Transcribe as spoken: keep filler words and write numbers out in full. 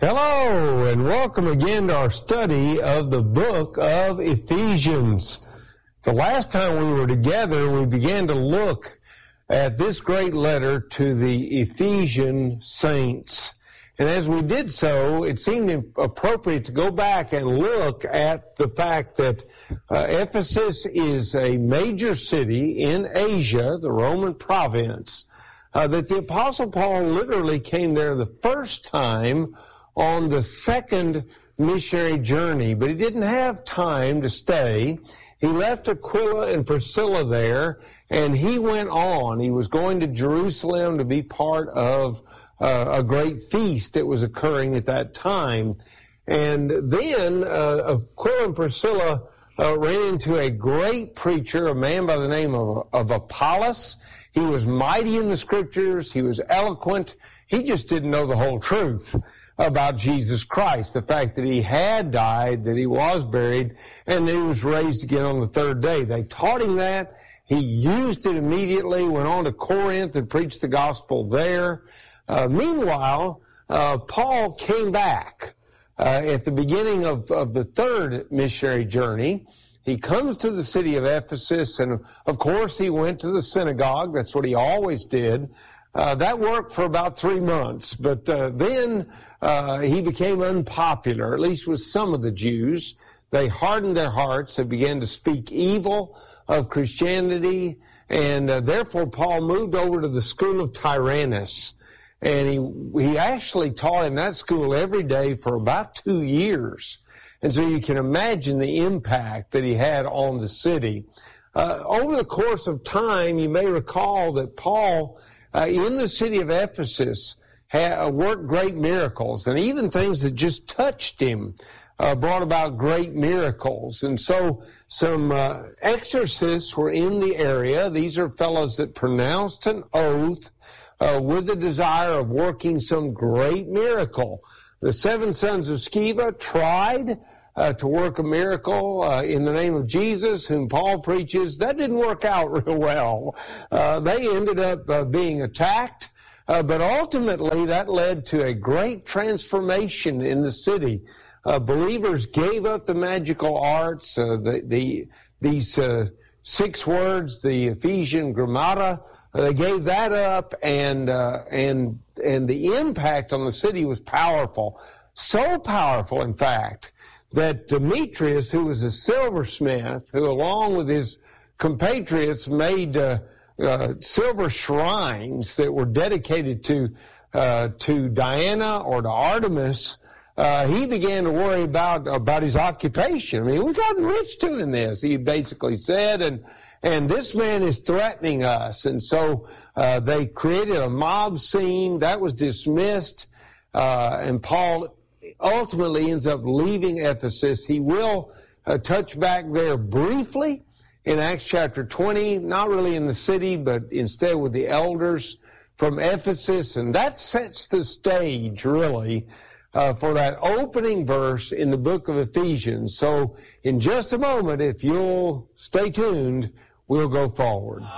Hello, and welcome again to our study of the book of Ephesians. The last time we were together, we began to look at this great letter to the Ephesian saints. And as we did so, it seemed appropriate to go back and look at the fact that uh, Ephesus is a major city in Asia, the Roman province, uh, that the Apostle Paul literally came there the first time on the second missionary journey, but he didn't have time to stay. He left Aquila and Priscilla there, and he went on. He was going to Jerusalem to be part of uh, a great feast that was occurring at that time. And then uh, Aquila and Priscilla uh, ran into a great preacher, a man by the name of, of Apollos. He was mighty in the scriptures. He was eloquent. He just didn't know the whole truth about Jesus Christ, the fact that he had died, that he was buried, and that he was raised again on the third day. They taught him that. He used it immediately, went on to Corinth and preached the gospel there. Uh, meanwhile, uh, Paul came back uh, at the beginning of, of the third missionary journey. He comes to the city of Ephesus, and of course he went to the synagogue. That's what he always did. Uh, that worked for about three months, but uh, then uh, he became unpopular, at least with some of the Jews. They hardened their hearts. They began to speak evil of Christianity, and uh, therefore Paul moved over to the school of Tyrannus, and he he actually taught in that school every day for about two years. And so you can imagine the impact that he had on the city. Uh, over the course of time, you may recall that Paul Uh, in the city of Ephesus, had, uh, worked great miracles, and even things that just touched him uh, brought about great miracles. And so some uh, exorcists were in the area. These are fellows that pronounced an oath uh, with the desire of working some great miracle. The seven sons of Sceva tried Uh, to work a miracle uh, in the name of Jesus, whom Paul preaches. That didn't work out real well. Uh, they ended up uh, being attacked, uh, but ultimately that led to a great transformation in the city. Uh, believers gave up the magical arts, uh, the, the these uh, six words, the Ephesian grammata. Uh, they gave that up, and uh, and and the impact on the city was powerful, so powerful, in fact, that Demetrius, who was a silversmith, who along with his compatriots made uh, uh, silver shrines that were dedicated to uh, to Diana or to Artemis, uh, he began to worry about about his occupation. I mean, we've gotten rich doing this, he basically said, and and this man is threatening us. And so uh, they created a mob scene that was dismissed, uh, and Paul ultimately ends up leaving Ephesus. He will uh, touch back there briefly in Acts chapter twenty, not really in the city, but instead with the elders from Ephesus. And that sets the stage, really, uh, for that opening verse in the book of Ephesians. So in just a moment, if you'll stay tuned, we'll go forward.